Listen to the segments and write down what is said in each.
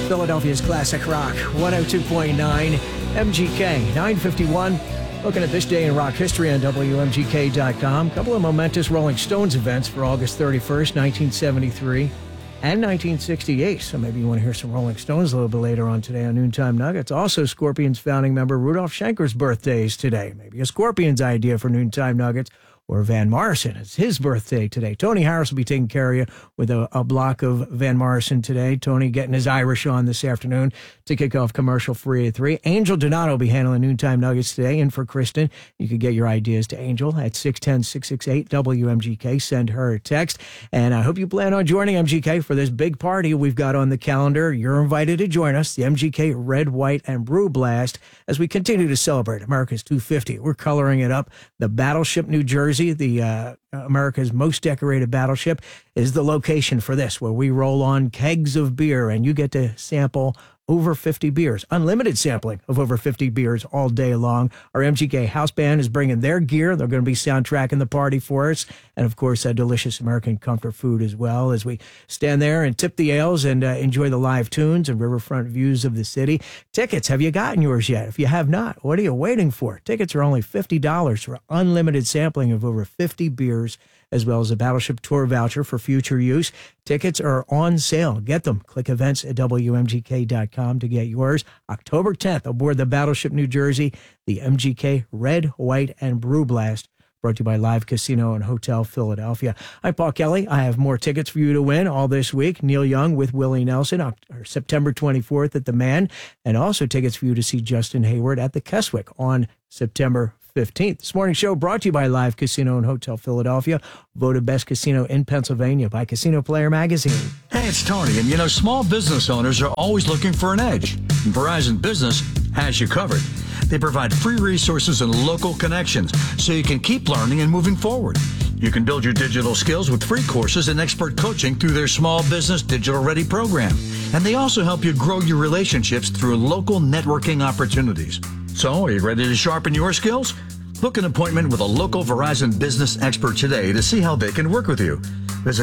Philadelphia's classic rock, 102.9 MGK, 951. Looking at this day in rock history on WMGK.com. A couple of momentous Rolling Stones events for August 31st, 1973 and 1968. So maybe you want to hear some Rolling Stones a little bit later on today on Noontime Nuggets. Also, Scorpions founding member Rudolf Schenker's birthday is today. Maybe a Scorpions idea for Noontime Nuggets. Or Van Morrison. It's his birthday today. Tony Harris will be taking care of you with a block of Van Morrison today. Tony getting his Irish on this afternoon to kick off commercial free at 3. Angel Donato will be handling Noontime Nuggets today. And for Kristen, you can get your ideas to Angel at 610-668-WMGK. Send her a text. And I hope you plan on joining MGK for this big party we've got on the calendar. You're invited to join us, the MGK Red, White, and Brew Blast, as we continue to celebrate America's 250. We're coloring it up. The Battleship, New Jersey, the America's most decorated battleship, is the location for this, where we roll on kegs of beer and you get to sample over 50 beers, unlimited sampling of over 50 beers all day long. Our MGK House Band is bringing their gear. They're going to be soundtracking the party for us. And of course, delicious American comfort food as well, as we stand there and tip the ales and enjoy the live tunes and riverfront views of the city. Tickets, have you gotten yours yet? If you have not, what are you waiting for? Tickets are only $50 for unlimited sampling of over 50 beers, as well as a Battleship Tour voucher for future use. Tickets are on sale. Get them. Click events at WMGK.com to get yours. October 10th, aboard the Battleship New Jersey, the MGK Red, White, and Brew Blast, brought to you by Live Casino and Hotel Philadelphia. I'm Paul Kelly. I have more tickets for you to win all this week. Neil Young with Willie Nelson, September 24th at the Man, and also tickets for you to see Justin Hayward at the Keswick on September 15th. This morning's show brought to you by Live Casino and Hotel Philadelphia, voted best casino in Pennsylvania by Casino Player Magazine. Hey, it's Tony, and small business owners are always looking for an edge. Verizon Business has you covered. They provide free resources and local connections so you can keep learning and moving forward. You can build your digital skills with free courses and expert coaching through their Small Business Digital Ready program. And they also help you grow your relationships through local networking opportunities. So, are you ready to sharpen your skills? Book an appointment with a local Verizon business expert today to see how they can work with you. Visit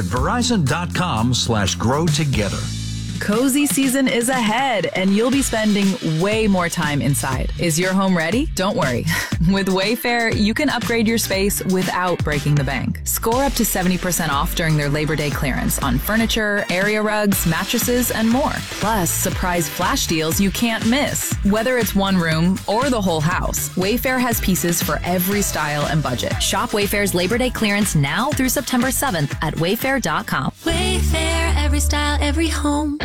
Verizon.com/grow together. Cozy season is ahead, and you'll be spending way more time inside. Is your home ready? Don't worry. With Wayfair, you can upgrade your space without breaking the bank. Score up to 70% off during their Labor Day clearance on furniture, area rugs, mattresses, and more. Plus, surprise flash deals you can't miss. Whether it's one room or the whole house, Wayfair has pieces for every style and budget. Shop Wayfair's Labor Day clearance now through September 7th at Wayfair.com. Wayfair, every style, every home.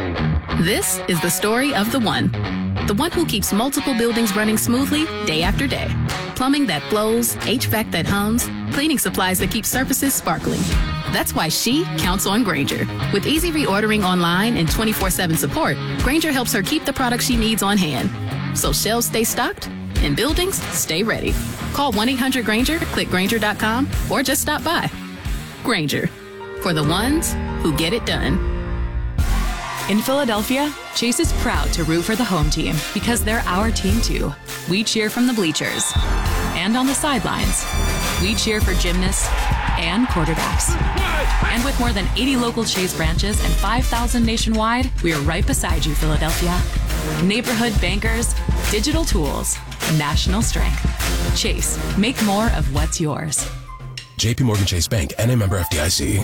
This is the story of the one who keeps multiple buildings running smoothly day after day. Plumbing that flows, HVAC that hums, cleaning supplies that keep surfaces sparkling. That's why she counts on Grainger. With easy reordering online and 24/7 support, Grainger helps her keep the products she needs on hand, so shelves stay stocked and buildings stay ready. Call 1-800-GRAINGER, click Grainger.com, or just stop by. Grainger, for the ones who get it done. In Philadelphia, Chase is proud to root for the home team because they're our team too. We cheer from the bleachers and on the sidelines. We cheer for gymnasts and quarterbacks. And with more than 80 local Chase branches and 5,000 nationwide, we're right beside you, Philadelphia. Neighborhood bankers, digital tools, national strength. Chase, make more of what's yours. JP Morgan Chase Bank, N.A. member FDIC.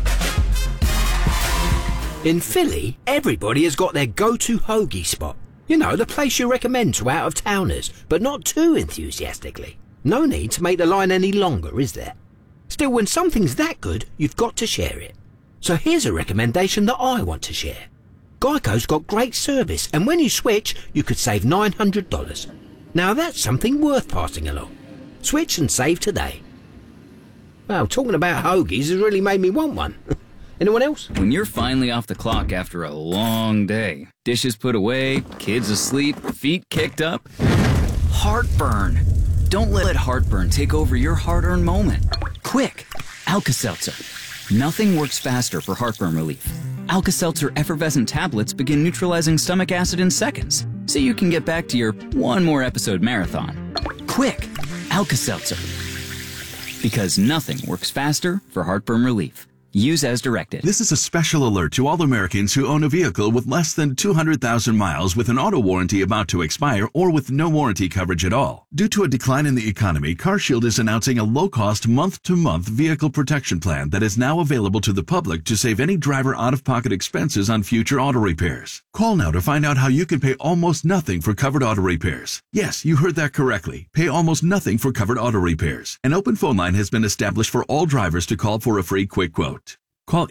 In Philly, everybody has got their go-to hoagie spot. You know, the place you recommend to out-of-towners, but not too enthusiastically. No need to make the line any longer, is there? Still, when something's that good, you've got to share it. So here's a recommendation that I want to share. Geico's got great service, and when you switch, you could save $900. Now that's something worth passing along. Switch and save today. Well, talking about hoagies has really made me want one. Anyone else? When you're finally off the clock after a long day, dishes put away, kids asleep, feet kicked up, heartburn. Don't let heartburn take over your hard-earned moment. Quick, Alka-Seltzer. Nothing works faster for heartburn relief. Alka-Seltzer effervescent tablets begin neutralizing stomach acid in seconds, so you can get back to your one more episode marathon. Quick, Alka-Seltzer. Because nothing works faster for heartburn relief. Use as directed. This is a special alert to all Americans who own a vehicle with less than 200,000 miles with an auto warranty about to expire or with no warranty coverage at all. Due to a decline in the economy, CarShield is announcing a low-cost month-to-month vehicle protection plan that is now available to the public to save any driver out-of-pocket expenses on future auto repairs. Call now to find out how you can pay almost nothing for covered auto repairs. Yes, you heard that correctly. Pay almost nothing for covered auto repairs. An open phone line has been established for all drivers to call for a free quick quote. Call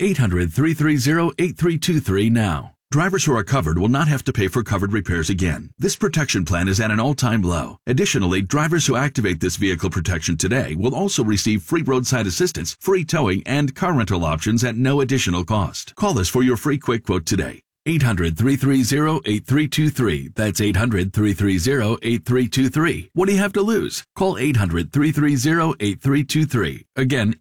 800-330-8323 now. Drivers who are covered will not have to pay for covered repairs again. This protection plan is at an all-time low. Additionally, drivers who activate this vehicle protection today will also receive free roadside assistance, free towing, and car rental options at no additional cost. Call us for your free quick quote today. 800-330-8323. That's 800-330-8323. What do you have to lose? Call 800-330-8323. Again,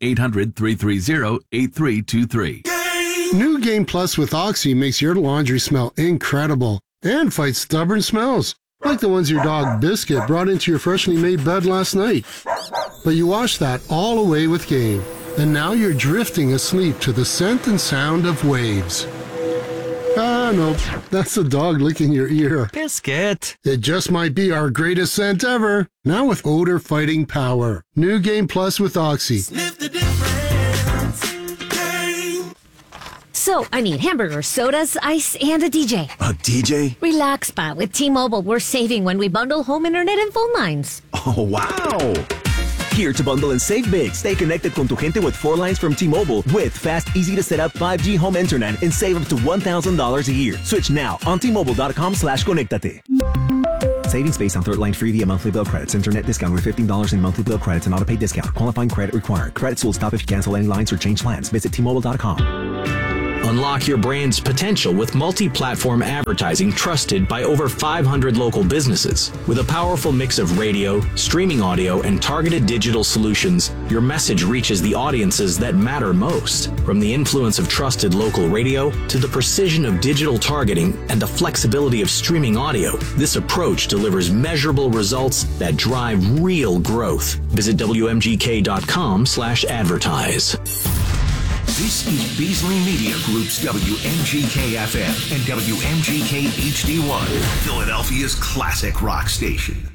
800-330-8323. New Game Plus with Oxy makes your laundry smell incredible and fights stubborn smells, like the ones your dog Biscuit brought into your freshly made bed last night. But you washed that all away with Game, and now you're drifting asleep to the scent and sound of waves. Ah, no, that's the dog licking your ear. Biscuit. It just might be our greatest scent ever. Now with odor-fighting power. New Game Plus with Oxy. Sniff the difference. Game. So, I need hamburgers, sodas, ice, and a DJ. A DJ? Relax, Spot. With T-Mobile, we're saving when we bundle home internet and phone lines. Oh, wow. Here to bundle and save big. Stay connected con tu gente with 4 lines from T-Mobile with fast, easy to set up 5G home internet and save up to $1,000 a year. Switch now on T-Mobile.com/conectate. Savings based on third line free via monthly bill credits. Internet discount with $15 in monthly bill credits and auto pay discount. Qualifying credit required. Credits will stop if you cancel any lines or change plans. Visit T-Mobile.com. Unlock your brand's potential with multi-platform advertising trusted by over 500 local businesses. With a powerful mix of radio, streaming audio, and targeted digital solutions, your message reaches the audiences that matter most. From the influence of trusted local radio to the precision of digital targeting and the flexibility of streaming audio, this approach delivers measurable results that drive real growth. Visit WMGK.com/advertise. This is Beasley Media Group's WMGK-FM and WMGK HD1, Philadelphia's classic rock station.